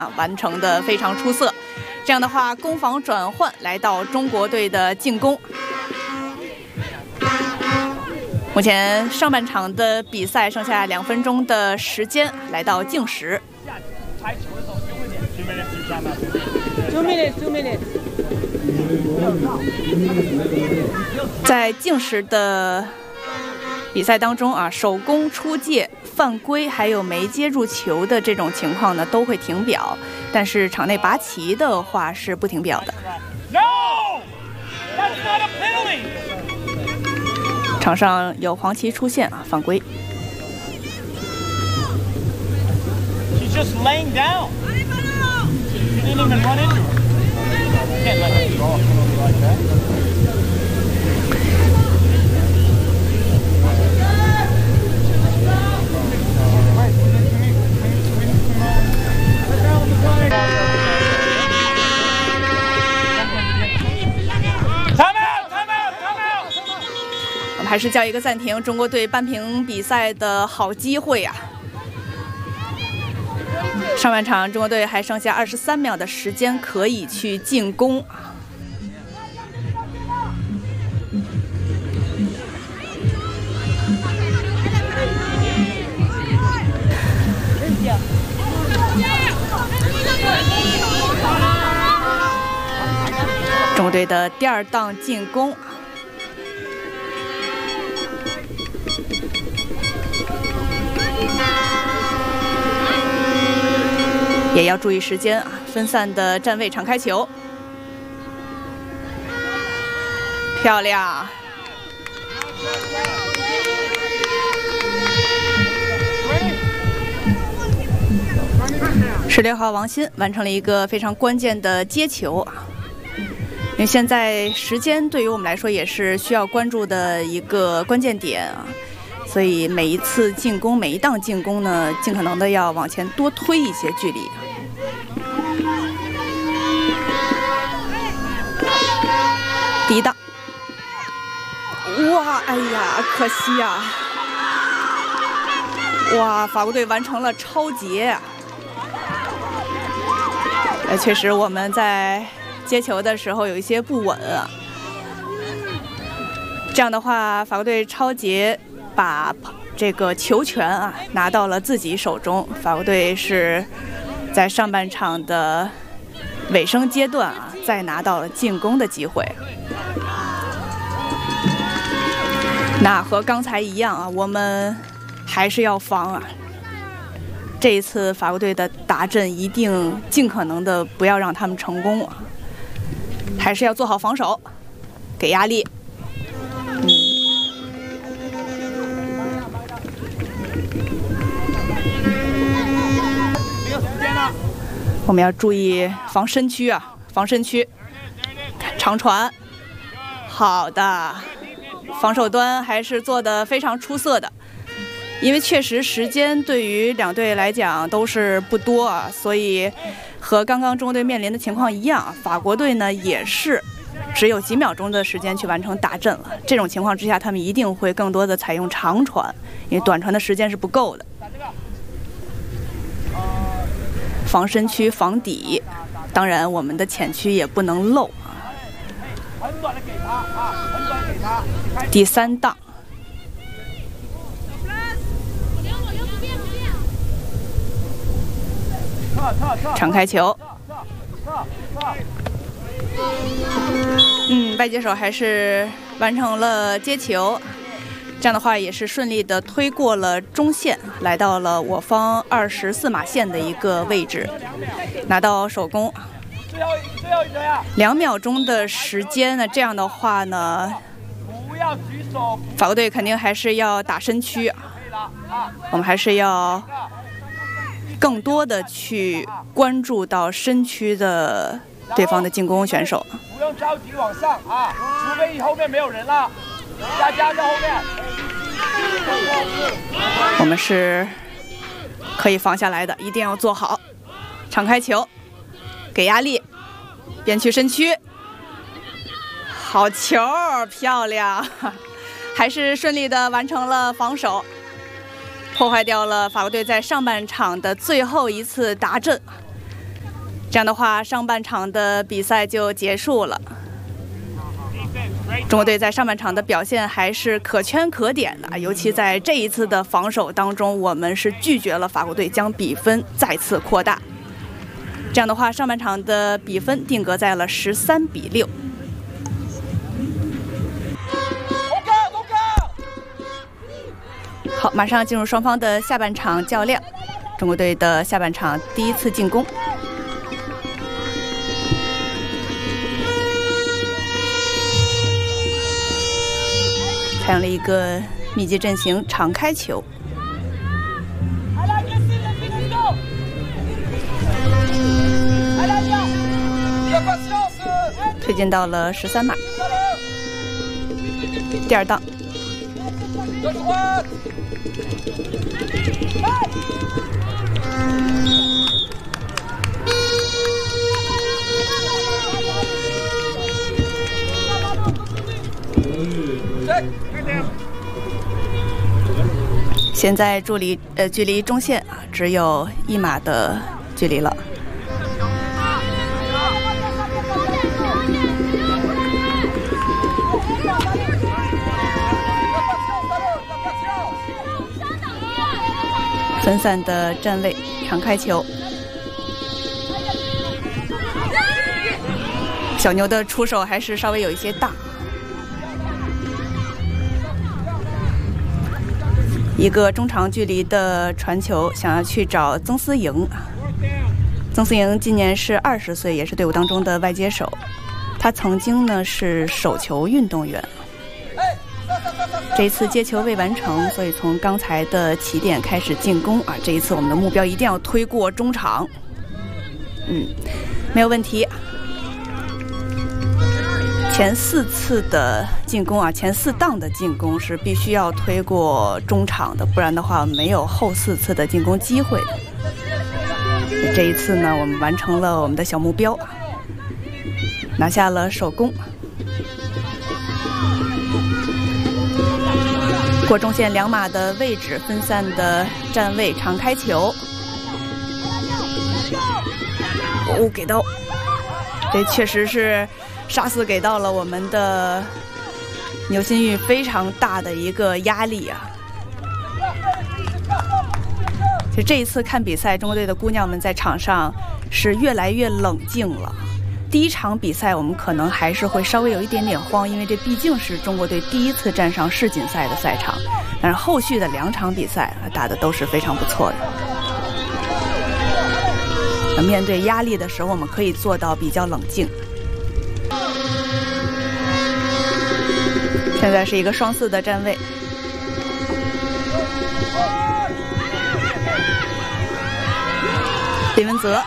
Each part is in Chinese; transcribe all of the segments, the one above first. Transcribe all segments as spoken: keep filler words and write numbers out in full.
啊，完成的非常出色。这样的话，攻防转换来到中国队的进攻。目前上半场的比赛剩下两分钟的时间，来到净时。在净时的比赛当中啊，手攻出界、犯规还有没接住球的这种情况呢，都会停表。但是场内拔旗的话是不停表的。场上有黄旗出现啊，犯规。我们还是叫一个暂停，中国队扳平比赛的好机会啊！上半场中国队还剩下二十三秒的时间可以去进攻。中国队的第二档进攻。也要注意时间啊！分散的站位，敞开球，漂亮！十六号王鑫完成了一个非常关键的接球啊！因为现在时间对于我们来说也是需要关注的一个关键点啊。所以每一次进攻，每一档进攻呢，尽可能的要往前多推一些距离。第一档，哇，哎呀，可惜呀！哇，法国队完成了超节啊！呃，确实我们在接球的时候有一些不稳啊。这样的话，法国队超节。把这个球权啊拿到了自己手中，法国队是在上半场的尾声阶段啊，再拿到了进攻的机会。那和刚才一样啊，我们还是要防啊。这一次法国队的打阵一定尽可能的不要让他们成功啊，还是要做好防守，给压力。嗯。我们要注意防身躯啊，防身躯，长传，好的，防守端还是做得非常出色的。因为确实时间对于两队来讲都是不多啊，所以和刚刚中国队面临的情况一样，法国队呢也是只有几秒钟的时间去完成打阵了。这种情况之下，他们一定会更多的采用长传，因为短传的时间是不够的。防身区、防底，当然我们的前区也不能漏啊。第三档，敞开球，嗯，外接手还是完成了接球。这样的话也是顺利的推过了中线，来到了我方二十四码线的一个位置，拿到首攻。两秒钟的时间呢，这样的话呢，法国队肯定还是要打身躯，我们还是要更多的去关注到身躯的对方的进攻选手。 不用着急往上啊，除非后面没有人了。佳佳在后面， 我们是可以防下来的，一定要做好。敞开球，给压力，边区身躯，好球，漂亮！还是顺利的完成了防守，破坏掉了法国队在上半场的最后一次达阵。 这样的话，上半场的比赛就结束了。中国队在上半场的表现还是可圈可点的，尤其在这一次的防守当中，我们是拒绝了法国队将比分再次扩大。这样的话，上半场的比分定格在了十三比六。好，马上进入双方的下半场较量。中国队的下半场第一次进攻。采用了一个密集阵型，长开球，推进到了十三码，第二档，现在距离呃距离中线啊只有一码的距离了。分散的站位，长开球。小牛的出手还是稍微有一些大。一个中长距离的传球，想要去找曾思莹。曾思莹今年是二十岁，也是队伍当中的外接手。他曾经呢是手球运动员。这一次接球未完成，所以从刚才的起点开始进攻啊！这一次我们的目标一定要推过中场。嗯，没有问题。前四次的进攻啊，前四档的进攻是必须要推过中场的，不然的话没有后四次的进攻机会。这一次呢，我们完成了我们的小目标，拿下了首攻。过中线两码的位置，分散的站位，长开球。哦，给到，这确实是。杀死给到了我们的牛心玉非常大的一个压力啊！其实这一次看比赛，中国队的姑娘们在场上是越来越冷静了。第一场比赛我们可能还是会稍微有一点点慌，因为这毕竟是中国队第一次站上世锦赛的赛场。但是后续的两场比赛打得都是非常不错的。面对压力的时候，我们可以做到比较冷静。现在是一个双四的站位，李文泽，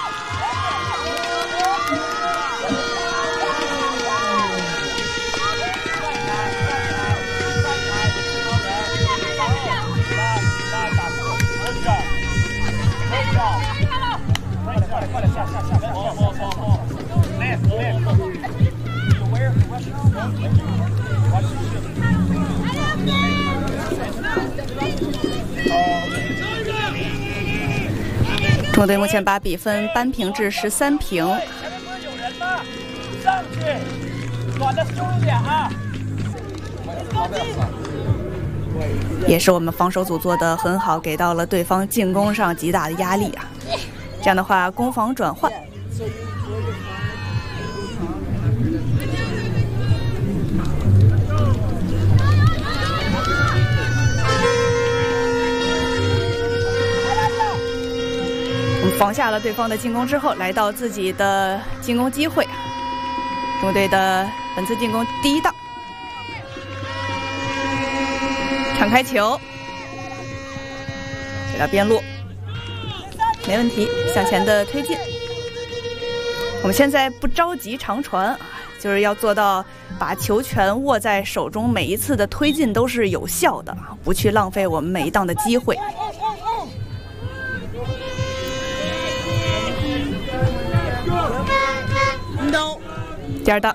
中国队目前把比分扳平至十三平。 上去，短的修一点啊！ 也是我们防守组做得很好，给到了对方进攻上极大的压力啊！这样的话，攻防转换。我们防下了对方的进攻之后，来到自己的进攻机会。中国队的本次进攻第一档，敞开球，给到边路，没问题，向前的推进。我们现在不着急长传，就是要做到把球权握在手中，每一次的推进都是有效的，不去浪费我们每一档的机会。第二档，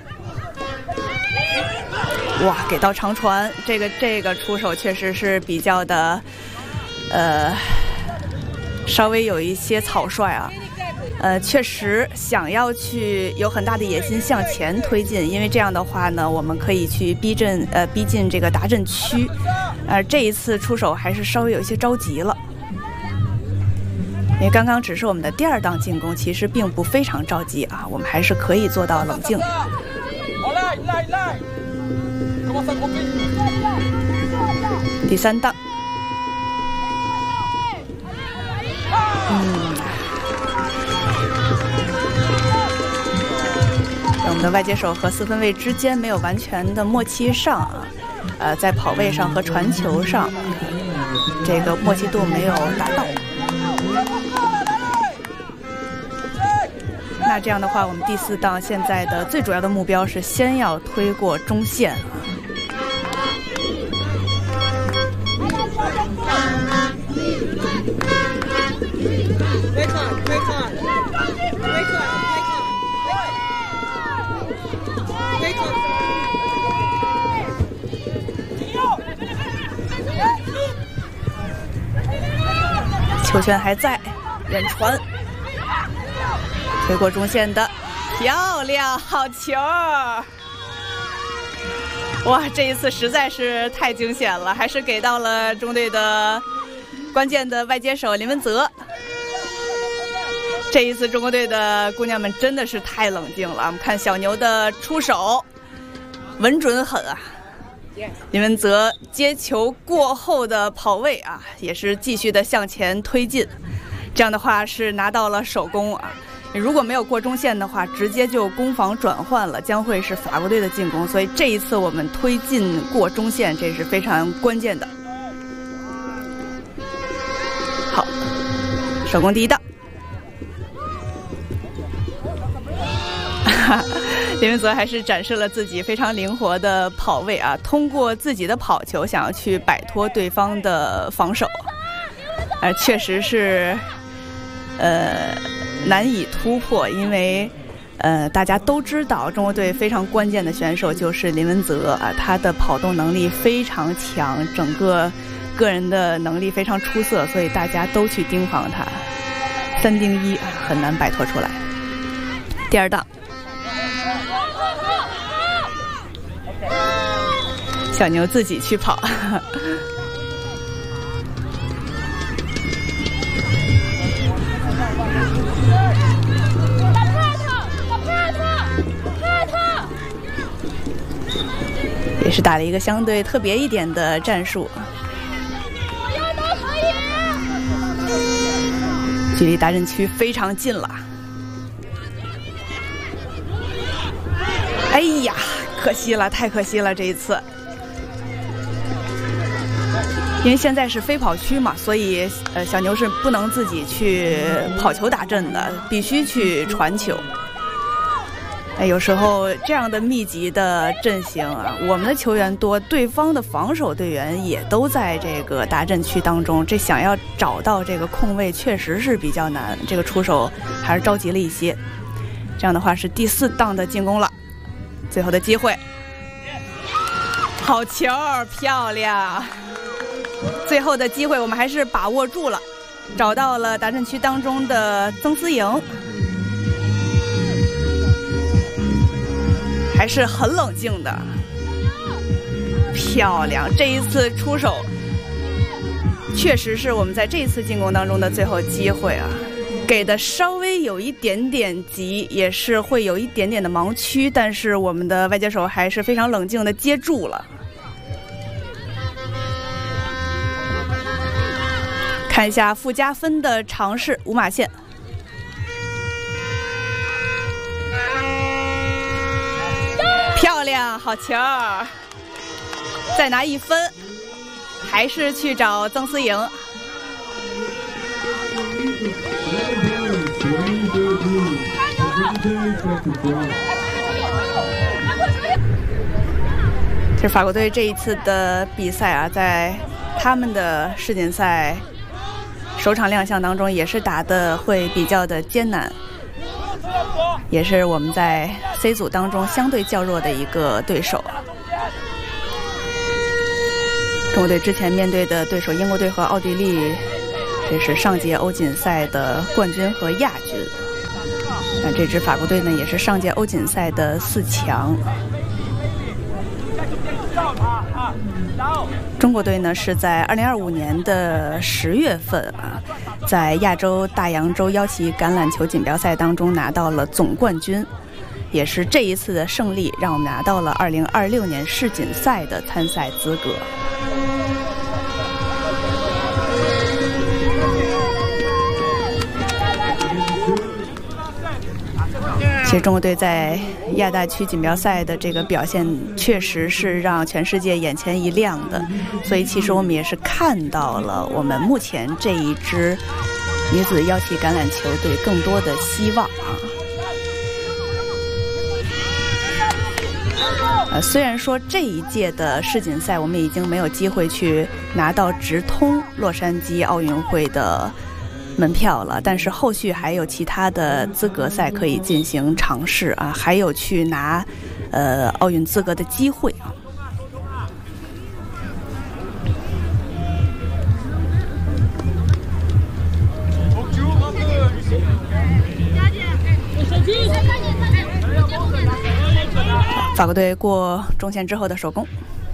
哇，给到长传，这个这个出手确实是比较的，呃，稍微有一些草率啊。 呃，确实想要去有很大的野心向前推进，因为这样的话呢，我们可以去逼阵呃逼近这个达阵区。呃，这一次出手还是稍微有一些着急了，因为刚刚只是我们的第二档进攻，其实并不非常着急啊，我们还是可以做到冷静。第三档，嗯。我们的外接手和四分卫之间没有完全的默契上啊，呃，在跑位上和传球上，这个默契度没有达到。那这样的话，我们第四档现在的最主要的目标是先要推过中线啊。球权还在，远传，推过中线的，漂亮，好球！哇，这一次实在是太惊险了，还是给到了中队的关键的外接手林文泽。这一次中国队的姑娘们真的是太冷静了，我们看小牛的出手，稳准狠啊！林文泽接球过后的跑位啊，也是继续的向前推进，这样的话是拿到了首攻啊。如果没有过中线的话，直接就攻防转换了，将会是法国队的进攻。所以这一次我们推进过中线，这是非常关键的。好，首攻第一档。林文泽还是展示了自己非常灵活的跑位啊，通过自己的跑球想要去摆脱对方的防守，呃，确实是呃难以突破，因为呃大家都知道中国队非常关键的选手就是林文泽啊，他的跑动能力非常强，整个个人的能力非常出色，所以大家都去盯防他，三盯一啊，很难摆脱出来。第二档。小牛自己去跑，也是打了一个相对特别一点的战术，距离达阵区非常近了。哎呀，可惜了，太可惜了这一次。因为现在是飞跑区嘛，所以呃小牛是不能自己去跑球打阵的，必须去传球。哎，有时候这样的密集的阵型啊，我们的球员多，对方的防守队员也都在这个达阵区当中，这想要找到这个空位确实是比较难，这个出手还是着急了一些。这样的话是第四档的进攻了，最后的机会，好球，漂亮！最后的机会我们还是把握住了，找到了达阵区当中的曾思颖，还是很冷静的，漂亮！这一次出手确实是我们在这一次进攻当中的最后机会啊，给的稍微有一点点急，也是会有一点点的盲区，但是我们的外接手还是非常冷静的接住了。看一下附加分的尝试，五码线，漂亮，好球！再拿一分，还是去找曾思颖。这法国队这一次的比赛啊，在他们的世锦赛首场亮相当中也是打得会比较的艰难，也是我们在 C 组当中相对较弱的一个对手。中国队之前面对的对手英国队和奥地利，这是上届欧锦赛的冠军和亚军， 那这支法国队呢，也是上届欧锦赛的四强。中国队呢是在二零二五年的十月份啊，在亚洲大洋洲腰旗橄榄球锦标赛当中拿到了总冠军，也是这一次的胜利让我们拿到了二零二六年世锦赛的参赛资格。其实中国队在亚大区锦标赛的这个表现确实是让全世界眼前一亮的，所以其实我们也是看到了我们目前这一支女子腰旗橄榄球队更多的希望啊。呃，虽然说这一届的世锦赛我们已经没有机会去拿到直通洛杉矶奥运会的门票了，但是后续还有其他的资格赛可以进行尝试啊，还有去拿呃奥运资格的机会啊。法国队过中线之后的首攻，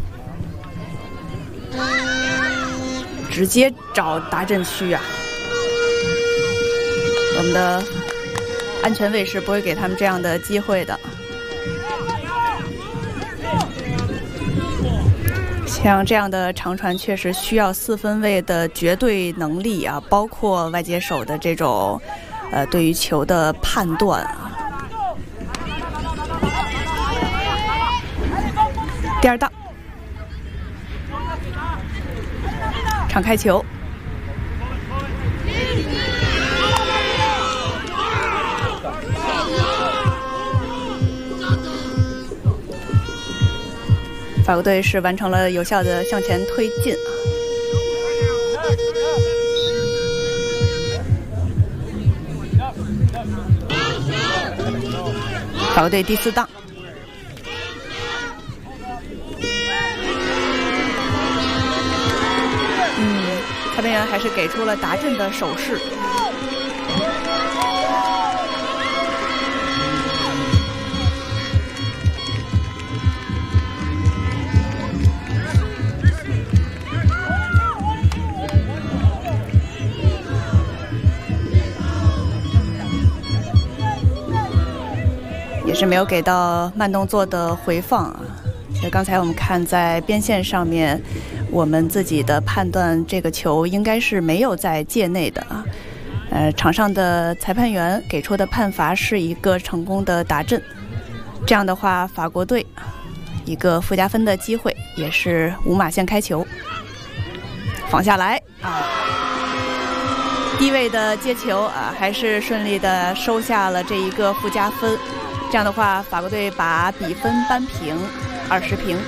直接找达阵区啊！我们的安全卫士不会给他们这样的机会的。像这样的长传确实需要四分卫的绝对能力啊，包括外接手的这种呃对于球的判断啊。第二档，敞开球。法国队是完成了有效的向前推进啊！法国队第四档，嗯，裁判员还是给出了达阵的手势。是没有给到慢动作的回放啊。就刚才我们看在边线上面，我们自己的判断，这个球应该是没有在界内的啊。呃，场上的裁判员给出的判罚是一个成功的达阵，这样的话，法国队一个附加分的机会，也是五码线开球，放下来啊。低位的接球啊，还是顺利的收下了这一个附加分。这样的话，法国队把比分扳平，二十平。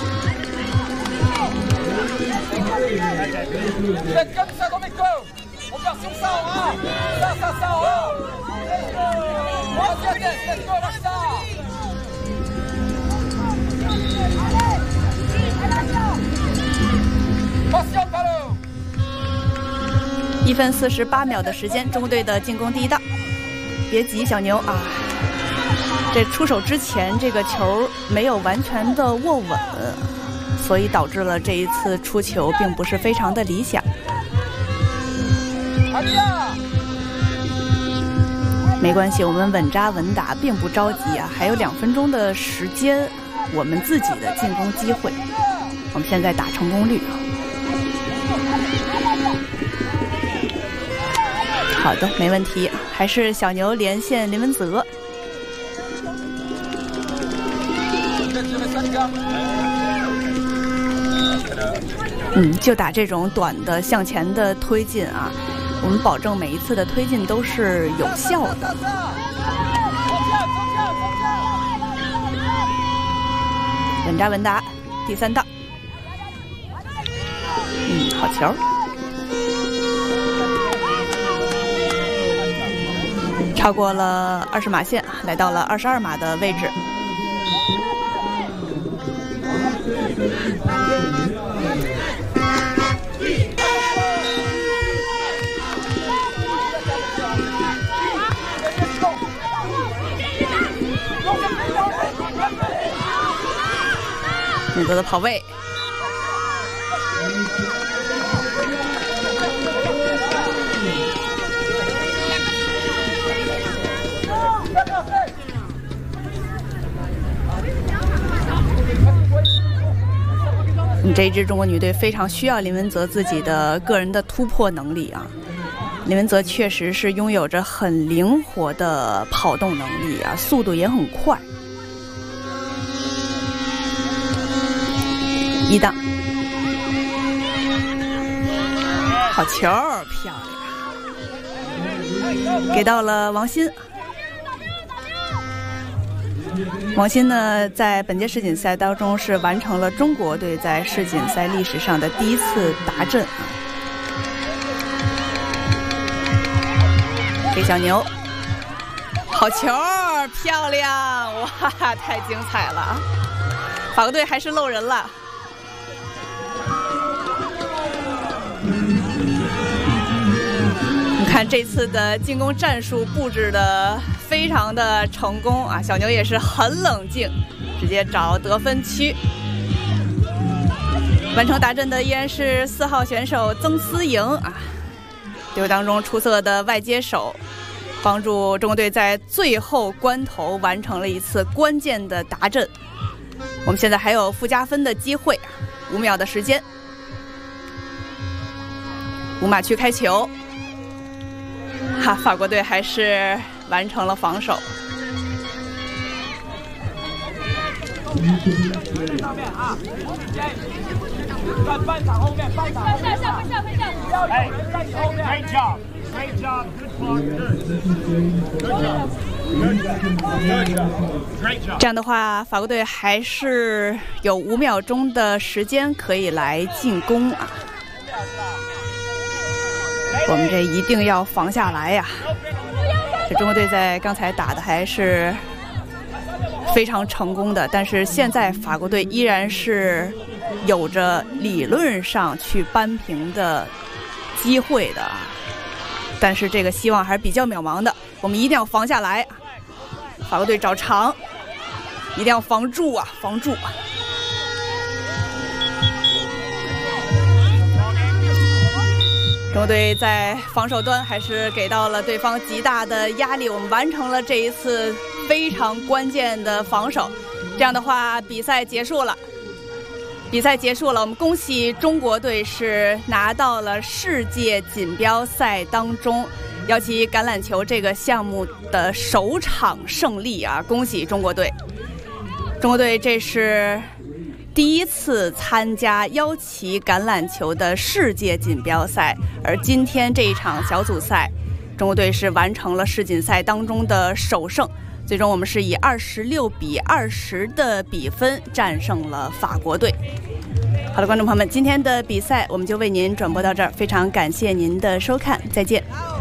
一分四十八秒的时间，中国队的进攻第一档。别急，小牛啊！这出手之前，这个球没有完全的握稳，所以导致了这一次出球并不是非常的理想。没关系，我们稳扎稳打，并不着急啊，还有两分钟的时间，我们自己的进攻机会。我们现在打成功率啊。好的，没问题，还是小牛连线林文泽。嗯，就打这种短的向前的推进啊，我们保证每一次的推进都是有效的。稳扎稳打，第三档。嗯，好球。超过了二十码线，来到了二十二码的位置。 勇泽的跑位。这一支中国女队非常需要林文泽自己的个人的突破能力啊！林文泽确实是拥有着很灵活的跑动能力啊，速度也很快。一档，好球，漂亮，给到了王鑫。王鑫呢，在本届世锦赛当中是完成了中国队在世锦赛历史上的第一次达阵啊！给小牛，好球，漂亮！哇，太精彩了！法国队还是漏人了。你看这次的进攻战术布置的非常的成功啊！小牛也是很冷静，直接找得分区。完成达阵的依然是四号选手曾思莹啊，队伍当中出色的外接手，帮助中国队在最后关头完成了一次关键的达阵。我们现在还有附加分的机会，五秒的时间。五码区开球。哈，法国队还是完成了防守。 半场后面，半场后面，不要有人在你后面。Great job, great job, good job. 这样的话，法国队还是有五秒钟的时间可以来进攻啊。我们这一定要防下来呀！这中国队在刚才打的还是非常成功的，但是现在法国队依然是有着理论上去扳平的机会的，但是这个希望还是比较渺茫的。我们一定要防下来，法国队找长，一定要防住啊，防住啊！中国队在防守端还是给到了对方极大的压力，我们完成了这一次非常关键的防守。这样的话，比赛结束了，比赛结束了，我们恭喜中国队是拿到了世界锦标赛当中摇旗橄榄球这个项目的首场胜利啊！恭喜中国队！中国队这是第一次参加腰旗橄榄球的世界锦标赛，而今天这一场小组赛，中国队是完成了世锦赛当中的首胜。最终我们是以二十六比二十的比分战胜了法国队。好的，观众朋友们，今天的比赛我们就为您转播到这儿，非常感谢您的收看，再见。